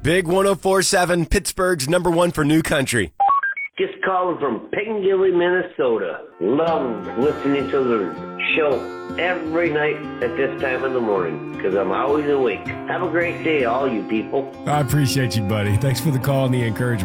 Big 104.7, Pittsburgh's number one for new country. Just calling from Piccadilly, Minnesota. Love listening to the show every night at this time in the morning because I'm always awake. Have a great day, all you people. I appreciate you, buddy. Thanks for the call and the encouragement.